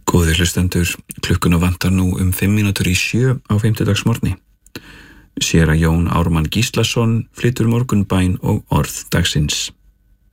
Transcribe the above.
Góðir hlustendur, klukkuna vantar nú 5 mínútur í 7 á fimmtudagsmorgni. Séra Jón Ármann Gíslason flytur morgunbæn og orð dagsins.